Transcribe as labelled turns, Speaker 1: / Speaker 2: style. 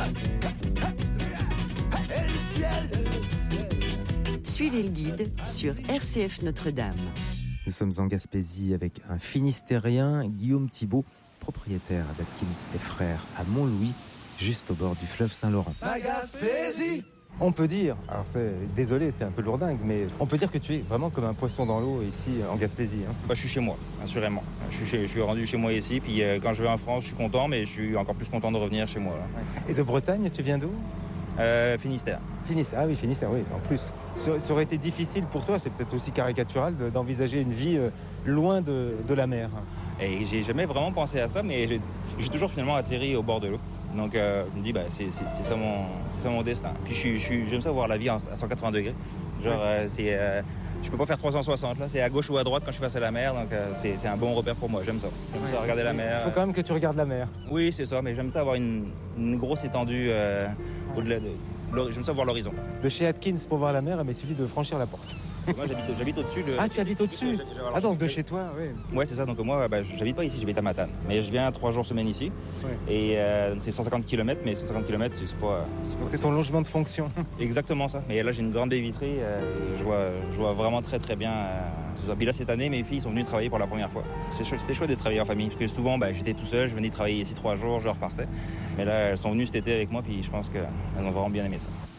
Speaker 1: Suivez le guide sur RCF Notre-Dame.
Speaker 2: Nous sommes en Gaspésie avec un Finistérien, Guillaume Thibault, propriétaire d'Atkins et Frères à Montlouis, juste au bord du fleuve Saint-Laurent.
Speaker 3: Ma Gaspésie!
Speaker 2: On peut dire, alors désolé, c'est un peu lourdingue, mais on peut dire que tu es vraiment comme un poisson dans l'eau ici en Gaspésie. Hein.
Speaker 4: Je suis chez moi, assurément. Je suis rendu chez moi ici, puis quand je vais en France, je suis content, mais je suis encore plus content de revenir chez moi. Là.
Speaker 2: Et de Bretagne, tu viens d'où ?
Speaker 4: Finistère.
Speaker 2: Finistère, ah oui, Finistère, oui, en plus. Ça aurait été difficile pour toi, c'est peut-être aussi caricatural, d'envisager une vie loin de la mer.
Speaker 4: Et j'ai jamais vraiment pensé à ça, mais j'ai toujours finalement atterri au bord de l'eau. Donc je me dis, c'est ça mon destin. Puis j'aime ça voir la vie à 180 degrés. Genre, je peux pas faire 360, là. C'est à gauche ou à droite quand je suis face à la mer, donc c'est un bon repère pour moi. J'aime ça. J'aime ça regarder la mer.
Speaker 2: Il faut quand même que tu regardes la mer.
Speaker 4: Oui, c'est ça, mais j'aime ça avoir une grosse étendue au-delà de... J'aime ça voir l'horizon.
Speaker 2: De chez Atkins pour voir la mer, mais il suffit de franchir la porte.
Speaker 4: Moi, j'habite au-dessus.
Speaker 2: Ah, tu habites au-dessus? Ah, donc de chez toi, oui.
Speaker 4: Ouais, c'est ça. Donc moi, j'habite pas ici, j'habite à Matane. Mais je viens 3 jours semaine ici. Ouais. Et c'est 150 km, mais 150 km, c'est pas...
Speaker 2: C'est ton logement de fonction.
Speaker 4: Exactement ça. Mais là, j'ai une grande baie vitrée. Je vois vraiment très, très bien. Puis là, cette année, mes filles sont venues travailler pour la première fois. C'était chouette de travailler en famille. Parce que souvent, j'étais tout seul, je venais travailler ici 3 jours, je repartais. Mais là, elles sont venues cet été avec moi, puis je pense qu'elles ont vraiment bien aimé ça.